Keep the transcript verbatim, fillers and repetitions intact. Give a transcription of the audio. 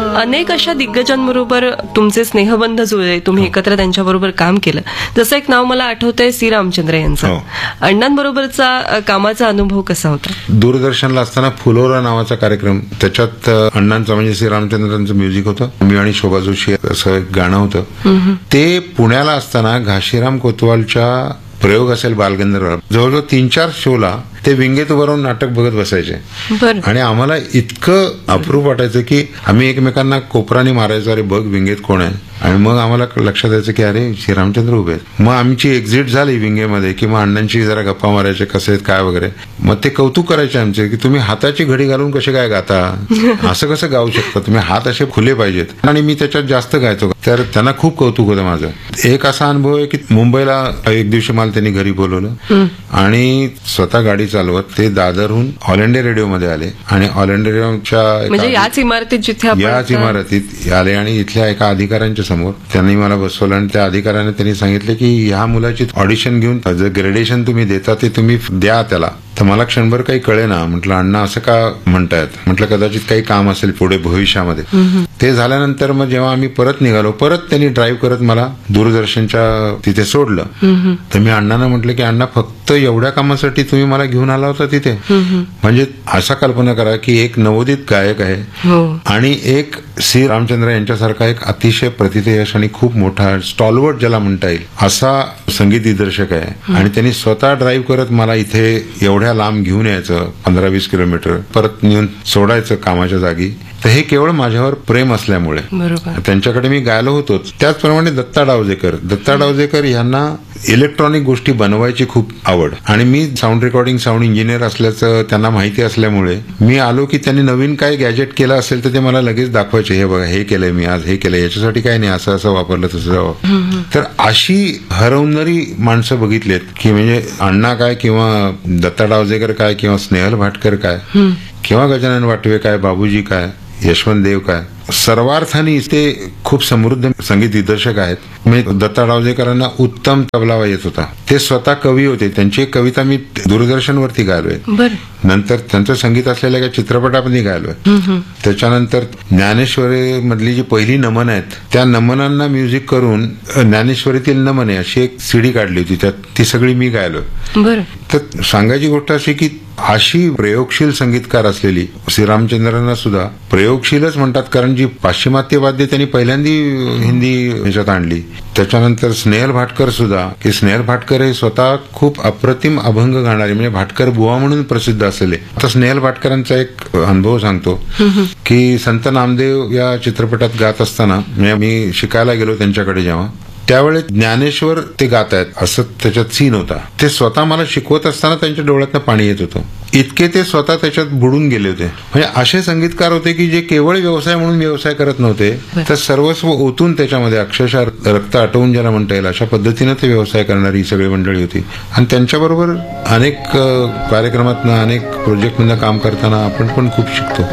अनेक अशा दिग्गजांबरोबर तुमचे स्नेहबंध जुळले, तुम्ही एकत्र त्यांच्याबरोबर काम केलं. जसं एक नाव मला आठवतंय सी रामचंद्र यांचं. अण्णांबरोबरचा कामाचा अनुभव कसा होता? दूरदर्शनला असताना फुलोरा नावाचा कार्यक्रम, त्याच्यात अण्णांचं म्हणजे श्री रामचंद्रांचं म्युझिक होतं, मी आणि शोभा जोशी असं एक गाणं होतं. ते पुण्याला असताना घाशीराम कोतवालच्या प्रयोग असेल बालगंधर्व, जवळजवळ तीन चार शोला ते विंगेत उभारून नाटक बघत बसायचे. आणि आम्हाला इतकं अप्रूप वाटायचं की आम्ही एकमेकांना कोपराने मारायचो, अरे बघ विंगेत कोण आहे. आणि मग आम्हाला लक्षात यायचं की अरे श्रीरामचंद्र उभे आहेत. मग आमची एक्झिट झाली विंगेमध्ये की मग अण्णांची जरा गप्पा मारायचे, कसे आहेत काय वगैरे. मग ते कौतुक करायचे आमचे की तुम्ही हाताची घडी घालून कसे काय गाता, असं कसं गाऊ शकता तुम्ही, हात असे खुले पाहिजेत. आणि मी त्याच्यात जास्त गायचो, तर त्यांना खूप कौतुक होतं माझं. एक असा अनुभव आहे की मुंबईला एक दिवशी मला त्यांनी घरी बोलवलं आणि स्वतः गाडी चालवत ते दादरहून ऑल इंडिया रेडिओमध्ये आले. आणि ऑल इंडिया रेडिओच्या म्हणजे याच इमारतीत जिथे याच इमारतीत आले आणि इथल्या एका अधिकाऱ्यांच्या समोर त्यांनी मला बसवलं. आणि त्या अधिकाऱ्याने त्यांनी सांगितलं की ह्या मुलाची ऑडिशन घेऊन जे ग्रेडेशन तुम्ही देता ते तुम्ही द्या त्याला. तर मला क्षणभर काही कळे ना, म्हटलं अण्णा असं का म्हणतायत, म्हटलं कदाचित काही काम असेल पुढे भविष्यामध्ये. ते झाल्यानंतर मग जेव्हा आम्ही परत निघालो, परत त्यांनी ड्राईव्ह करत मला दूरदर्शनच्या तिथे सोडलं. तर मी अण्णांना म्हटलं की अण्णा फक्त एवढ्या कामासाठी तुम्ही मला घेऊन आला होता तिथे. म्हणजे असा कल्पना करा की एक नवोदित गायक आहे आणि एक श्री रामचंद्र यांच्यासारखा एक अतिशय प्रतिथयश आणि खूप मोठा स्टॉलवर्ड ज्याला म्हणता येईल असा संगीत दिग्दर्शक आहे. आणि त्यांनी स्वतः ड्राईव्ह करत मला इथे एवढ्या लांब घेऊन यायचं, पंधरा वीस किलोमीटर परत नेऊन सोडायचं कामाच्या जागी. तर हे केवळ माझ्यावर प्रेम असल्यामुळे. त्यांच्याकडे मी गायलो होतो. त्याचप्रमाणे दत्ता डावजेकर दत्ता डावजेकर यांना इलेक्ट्रॉनिक गोष्टी बनवायची खूप आवड. आणि मी साऊंड रेकॉर्डिंग साऊंड इंजिनियर असल्याचं त्यांना माहिती असल्यामुळे मी आलो की त्यांनी नवीन काय गॅजेट केलं असेल तर ते मला लगेच दाखवायचे, हे बघा हे केलंय मी आज, हे केलंय, याच्यासाठी काय नाही, असं असं वापरलं तसं. तर अशी हरवणारी माणसं बघितलेत की म्हणजे अण्णा काय किंवा दत्ता डावजेकर काय किंवा स्नेहल भाटकर काय किंवा गजानन वाटवे काय, बाबूजी काय, यशवंत देव काय, सर्वार्थाने ते खूप समृद्ध संगीत दिग्दर्शक आहेत. मी दत्ता डावजेकरांना उत्तम तबला येत होता. ते स्वतः कवी होते. त्यांची एक कविता मी दूरदर्शनवरती गायलोय. नंतर त्यांचं संगीत असलेल्या काही चित्रपटामध्ये गायलोय. त्याच्यानंतर ज्ञानेश्वरी मधली जी पहिली नमन आहेत त्या नमनांना म्युझिक करून ज्ञानेश्वरीतील नमने अशी एक सीडी काढली होती, त्यात ती सगळी मी गायलोय. तर सांगायची गोष्ट अशी की अशी प्रयोगशील संगीतकार असलेली श्रीरामचंद्रांना सुद्धा प्रयोगशीलच म्हणतात, कारण जी पाश्चिमात्य वाद्य त्यांनी पहिल्यांदा हिंदी ह्याच्यात आणली. त्याच्यानंतर स्नेहल भाटकर सुद्धा, की स्नेहल भाटकर हे स्वतः खूप अप्रतिम अभंग गाणारे, म्हणजे भाटकर बुवा म्हणून प्रसिद्ध असलेले. आता स्नेहल भाटकरांचा एक अनुभव सांगतो की संत नामदेव या चित्रपटात गात असताना म्हणजे मी शिकायला गेलो त्यांच्याकडे जेव्हा, त्यावेळेस ज्ञानेश्वर ते गात आहेत असं त्याच्यात सीन होता. ते स्वतः मला शिकवत असताना त्यांच्या डोळ्यातनं पाणी येत होतं, इतके ते स्वतः त्याच्यात बुडून गेले होते. म्हणजे असे संगीतकार होते की जे केवळ व्यवसाय म्हणून व्यवसाय करत नव्हते, तर सर्वस्व ओतून त्याच्यामध्ये अक्षरशः रक्त आटवून ज्याला म्हणता येईल अशा पद्धतीनं ते व्यवसाय करणारी ही सगळी मंडळी होती. आणि त्यांच्याबरोबर अनेक कार्यक्रमातनं अनेक प्रोजेक्टमधनं काम करताना आपण पण खूप शिकतो.